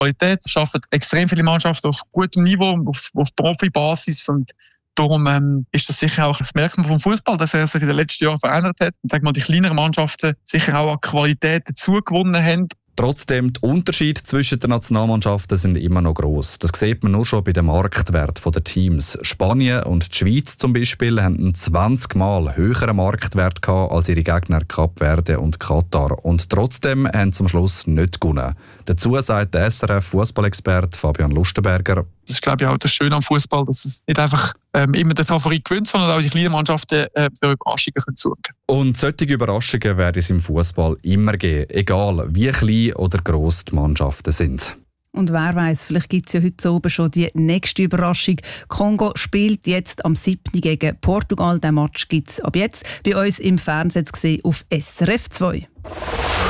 Qualität. Es arbeiten extrem viele Mannschaften auf gutem Niveau, auf Profibasis und darum ist das sicher auch das Merkmal vom Fußball, dass er sich in den letzten Jahren verändert hat. Und sag mal, die kleineren Mannschaften sicher auch an Qualität dazugewonnen haben. Trotzdem, die Unterschiede zwischen den Nationalmannschaften sind immer noch gross. Das sieht man nur schon bei den Marktwerten der Teams. Spanien und die Schweiz zum Beispiel haben einen 20-mal höheren Marktwert gehabt als ihre Gegner Kap Verde und Katar. Und trotzdem haben sie am Schluss nicht gewonnen. Dazu sagt der SRF-Fußballexperte Fabian Lustenberger: Das ist, glaube ich, auch das Schöne am Fußball, dass es nicht einfach immer der Favorit gewinnt, sondern auch die kleinen Mannschaften für Überraschungen suchen können. Und solche Überraschungen werden es im Fußball immer geben, egal wie klein oder gross die Mannschaften sind. Und wer weiss, vielleicht gibt es ja heute oben schon die nächste Überraschung. Kongo spielt jetzt am 7. gegen Portugal. Den Match gibt es ab jetzt bei uns im Fernsehen zu sehen auf SRF 2.